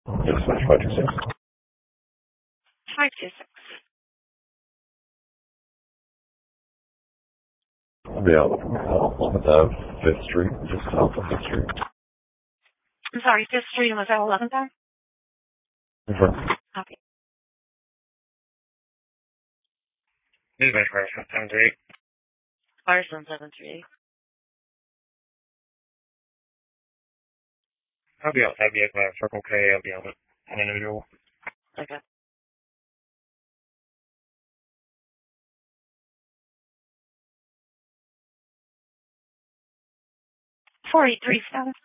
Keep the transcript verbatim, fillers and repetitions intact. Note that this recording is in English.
Yes, five two six. Five two six. Yeah, on uh, Fifth Street, just south of Fifth Street. I'm sorry, Fifth Street, and was that eleventh there? Mm-hmm. Okay. This is my Carson, seven three eight. Carson, seven three eight. I'll be outside vehicle at Circle K. I'll be on an individual. Okay. Four eight three seven.